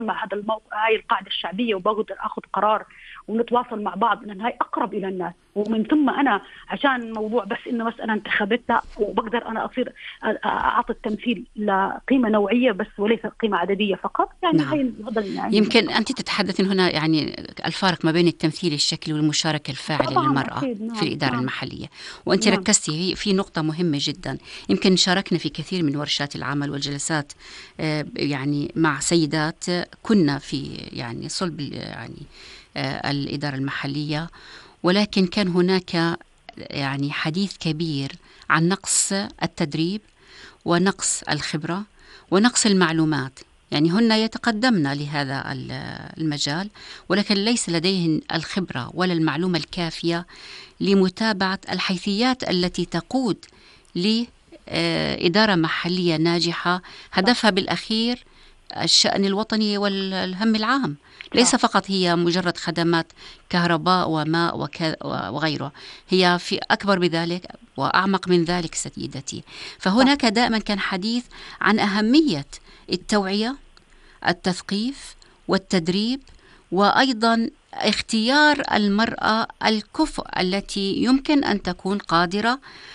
مع هذا الموقع، هاي القاعدة الشعبية، وبقدر أخذ قرار ونتواصل مع بعض، لأن هاي أقرب إلى الناس. ومن ثم أنا عشان موضوع بس إنه مسألة انتخبتها، وبقدر أنا أصير أعطي التمثيل لقيمة نوعية بس وليس قيمة عددية فقط. يعني نعم. هاي هذا يعني يمكن أنت تتحدثين هنا يعني الفارق ما بين التمثيل الشكلي والمشاركة الفاعلة طبعا للمرأة أكيد. في نعم الإدارة نعم المحلية، وأنت نعم ركزتي في نقطة مهمة جدا. يمكن شاركنا في كثير من ورشات العمل والجلسات يعني مع سيدات كنا في يعني صلب يعني الإدارة المحلية، ولكن كان هناك يعني حديث كبير عن نقص التدريب ونقص الخبرة ونقص المعلومات. يعني هن يتقدمن لهذا المجال، ولكن ليس لديهن الخبرة ولا المعلومة الكافية لمتابعة الحيثيات التي تقود لإدارة محلية ناجحة هدفها بالأخير الشأن الوطني والهم العام، ليس فقط هي مجرد خدمات كهرباء وماء وغيره، هي في أكبر بذلك وأعمق من ذلك سيدتي. فهناك دائما كان حديث عن أهمية التوعية، التثقيف والتدريب، وأيضا اختيار المرأة الكفء التي يمكن أن تكون قادرة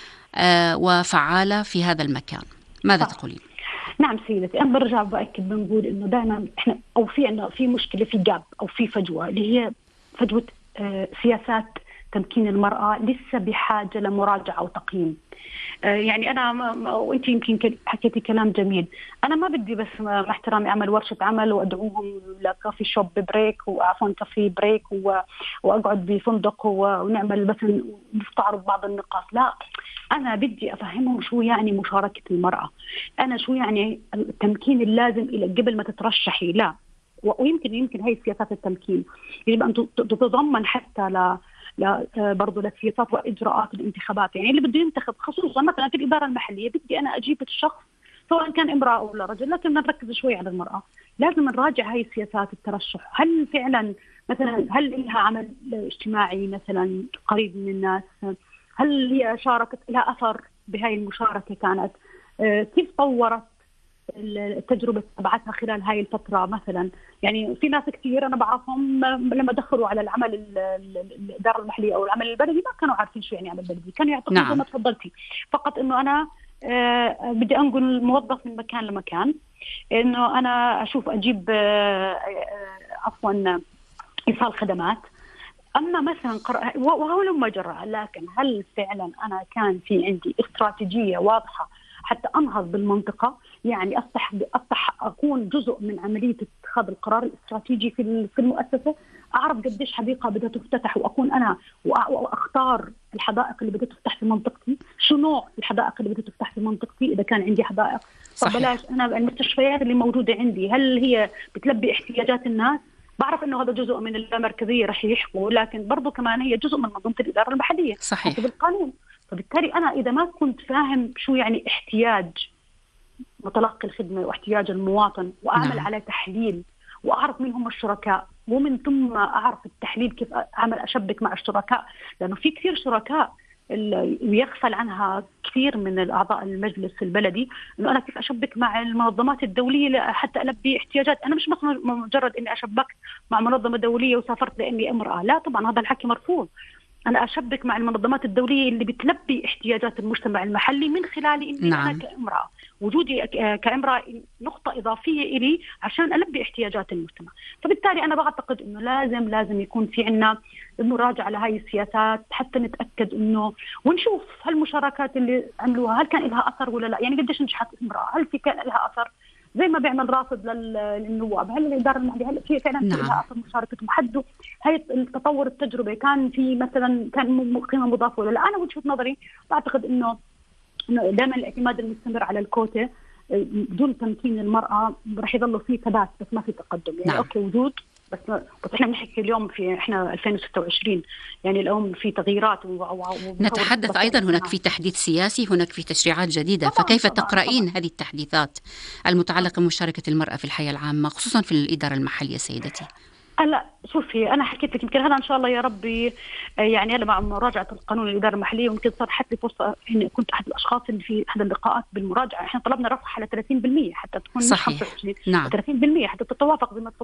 وفعالة في هذا المكان. ماذا تقولين؟ نعم سيدتي، أنا برجع بأكد بنقول إنه دائما إحنا أو في عندنا في مشكلة، في جاب أو في فجوة، اللي هي فجوة سياسات تمكين المرأة لسه بحاجة لمراجعة وتقييم. يعني أنا وأنت يمكن حكيتي كلام جميل. أنا ما بدي بس مع احترامي أعمل ورشة عمل وأدعوهم لكافي شوب بريك وعفوا كافي بريك وأقعد بفندق ونعمل مثلا نستعرض بعض النقاط. لا، أنا بدي أفهمهم شو يعني مشاركة المرأة، أنا شو يعني التمكين اللازم إلى قبل ما تترشحي. لا، ويمكن هي سياسات التمكين يجب أن تتضمن حتى برضو للسياسات وإجراءات الانتخابات. يعني اللي بده ينتخب خصوصا مثلا في الإدارة المحلية، بدي أنا أجيب الشخص سواء كان امرأة أو رجل، لكن نركز شوي على المرأة. لازم نراجع هاي السياسات الترشح، هل فعلا مثلا هل لها عمل اجتماعي مثلا قريب من الناس، هل هي شاركت لها أثر بهاي المشاركة كانت، كيف طورت التجربة تبعتها خلال هاي الفترة مثلا. يعني في ناس كثير أنا بعرفهم لما دخلوا على العمل الإدارة المحلية أو العمل البلدي ما كانوا عارفين شو يعني عمل بلدي، كانوا يعتقدوا زي ما تفضلتي فقط إنه أنا بدي أنقل موظف من مكان لمكان، إنه أنا أشوف أجيب عفوا إيصال خدمات. أما مثلا وهو لما جرى، لكن هل فعلا أنا كان في عندي استراتيجية واضحة حتى أنهض بالمنطقة، يعني أفتح أكون جزء من عملية اتخاذ القرار الاستراتيجي في المؤسسة، أعرف قديش حديقة بدها تفتتح وأكون أنا وأختار الحدائق اللي بدها تفتح في منطقتي، شو نوع الحدائق اللي بدها تفتح في منطقتي إذا كان عندي حدائق. طب بلاش أنا المستشفيات اللي موجودة عندي هل هي بتلبي احتياجات الناس؟ بعرف إنه هذا جزء من اللامركزية رح يحكوا، لكن برضو كمان هي جزء من منظومة الإدارة المحلية حسب القانون. فبالتالي أنا إذا ما كنت فاهم شو يعني احتياج متلقي الخدمة واحتياج المواطن وأعمل على تحليل وأعرف مين هم الشركاء، ومن ثم أعرف التحليل كيف أعمل أشبك مع الشركاء، لأنه في كثير شركاء يغفل عنها كثير من الأعضاء المجلس البلدي، إنه أنا كيف أشبك مع المنظمات الدولية حتى ألبي احتياجات. أنا مش مثلا مجرد إني أشبكت مع منظمة دولية وسافرت لأني امرأة، لا طبعا هذا الحكي مرفوض. أنا أشبك مع المنظمات الدولية اللي بتلبي احتياجات المجتمع المحلي من خلال إني أنا كامرأة وجودي كامرأة نقطة إضافية إلي عشان ألبي احتياجات المجتمع. فبالتالي أنا بعتقد إنه لازم يكون في عنا المراجعة لهاي السياسات حتى نتأكد إنه ونشوف هالمشاركات اللي عملوها هل كان لها أثر ولا لا. يعني قديش نجحت امرأة، هل في كان لها أثر زي ما بيعمل راصد للنواب، هل الإدارة المحلية هل في فعلا في لها أثر مشاركتهم، حدوا هاي التطور التجربة كان في مثلا كان قيمة مضافة ولا لا. أنا وجهة نظري بعتقد إنه دائما الاعتماد المستمر على الكوتا بدون تمكين المرأة رح يظلوا فيه ثبات بس ما في تقدم. يعني أوكي وجود بس احنا بنحكي اليوم في احنا 2026، يعني اليوم في تغييرات نتحدث ايضا هناك في تحديث سياسي، هناك في تشريعات جديده. فكيف تقرأين هذه التحديثات المتعلقه بمشاركه المرأة في الحياه العامه خصوصا في الاداره المحليه سيدتي؟ لا شوفي، انا حكيت لك يمكن هذا ان شاء الله يا ربي يعني هلا مع مراجعه القانون الاداره المحليه، ويمكن صار حتى فرصه اني كنت احد الاشخاص اللي في احد اللقاءات بالمراجعه، احنا طلبنا رفع على 30% حتى تكون مش صحيح. 25، نعم. 30% حتى تتوافق زي ما